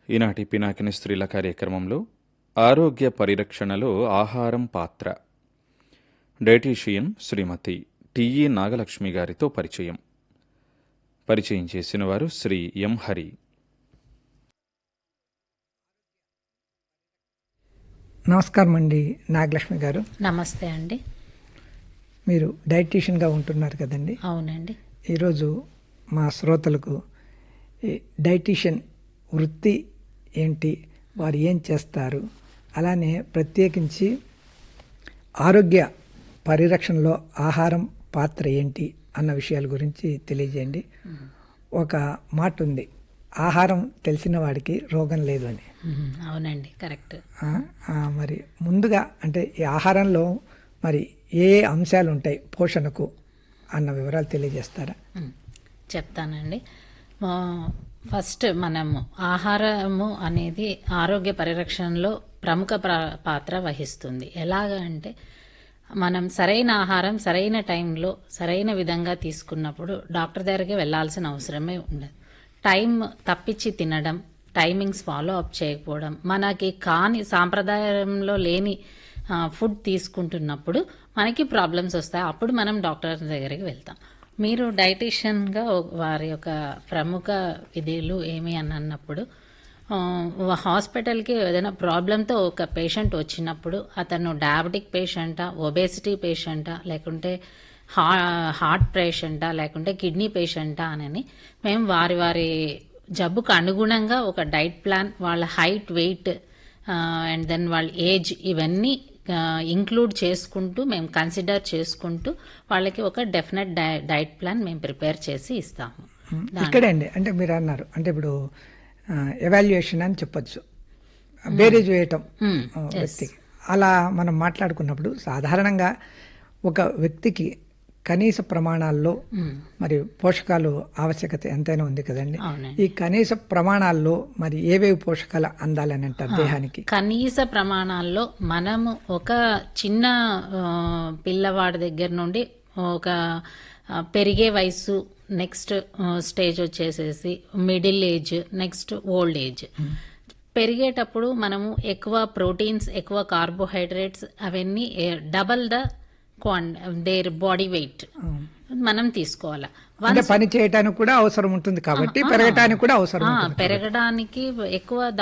ఈనాటి పినాకిని స్త్రీల కార్యక్రమంలో ఆరోగ్య పరిరక్షణలో ఆహారం పాత్ర డైటీషియన్ శ్రీమతి టిఈ నాగలక్ష్మి గారితో పరిచయం చేసిన వారు శ్రీ ఎం హరి. నమస్కారం అండి నాగలక్ష్మి గారు. నమస్తే అండి. మీరు డైటీషియన్గా ఉంటున్నారు కదండి? అవునండి. ఈరోజు మా శ్రోతలకు ఈ డైటీషియన్ వృత్తి ఏంటి, వారు ఏం చేస్తారు, అలానే ప్రత్యేకించి ఆరోగ్య పరిరక్షణలో ఆహారం పాత్ర ఏంటి అన్న విషయాల గురించి తెలియజేయండి. ఒక మాట ఉంది, ఆహారం తెలిసిన వాడికి రోగం లేదు అని. అవునండి, కరెక్ట్. మరి ముందుగా అంటే ఈ ఆహారంలో మరి ఏ అంశాలు ఉంటాయి పోషణకు అన్న వివరాలు తెలియజేస్తారా? చెప్తానండి. ఫస్ట్ మనము ఆహారము అనేది ఆరోగ్య పరిరక్షణలో ప్రముఖ పాత్ర వహిస్తుంది. ఎలాగ అంటే మనం సరైన ఆహారం సరైన టైంలో సరైన విధంగా తీసుకున్నప్పుడు డాక్టర్ దగ్గరికి వెళ్ళాల్సిన అవసరమే ఉండదు. టైం తప్పించి తినడం, టైమింగ్స్ ఫాలో అప్ చేయకపోవడం, మనకి కాని సాంప్రదాయంలో లేని ఫుడ్ తీసుకుంటున్నప్పుడు మనకి ప్రాబ్లమ్స్ వస్తాయి. అప్పుడు మనం డాక్టర్ దగ్గరికి వెళ్తాం. మీరు డైటీషియన్గా వారి యొక్క ప్రముఖ విధులు ఏమి అని అన్నప్పుడు, హాస్పిటల్కి ఏదైనా ప్రాబ్లంతో ఒక పేషెంట్ వచ్చినప్పుడు అతను డయాబెటిక్ పేషెంటా, ఒబేసిటీ పేషెంటా, లేకుంటే హార్ట్ పేషెంటా, లేకుంటే కిడ్నీ పేషెంటా అని మేము వారి జబ్బుకు అనుగుణంగా ఒక డైట్ ప్లాన్, వాళ్ళ హైట్, వెయిట్ అండ్ దెన్ వాళ్ళ ఏజ్ ఇవన్నీ ఇంక్లూడ్ చేసుకుంటూ మేము కన్సిడర్ చేసుకుంటూ వాళ్ళకి ఒక డెఫినెట్ డైట్ ప్లాన్ మేము ప్రిపేర్ చేసి ఇస్తాము. ఇక్కడే అండి, అంటే మీరు అన్నారు అంటే ఇప్పుడు ఎవాల్యుయేషన్ అని చెప్పొచ్చు, బేరీజ్ వేయటం వ్యక్తికి. అలా మనం మాట్లాడుకున్నప్పుడు సాధారణంగా ఒక వ్యక్తికి కనీస ప్రమాణాల్లో మరి పోషకాలు ఆవశ్యకత ఎంతైనా ఉంది కదండి. ఈ కనీస ప్రమాణాల్లో మరి ఏవేవి పోషకాలు అందాలని అంటారు దేహానికి? కనీస ప్రమాణాల్లో మనము ఒక చిన్న పిల్లవాడి దగ్గర నుండి ఒక పెరిగే వయసు, నెక్స్ట్ స్టేజ్ వచ్చేసేసి middle age, next old age. పెరిగేటప్పుడు మనము ఎక్కువ ప్రోటీన్స్, ఎక్కువ కార్బోహైడ్రేట్స్ అవన్నీ డబల్ దేర్ బాడీ వెయిట్ మనం తీసుకోవాలి. పని చేయడానికి కూడా అవసరం ఉంటుంది కాబట్టి పెరగడానికి కూడా అవసరం. పెరగడానికి ఎక్కువ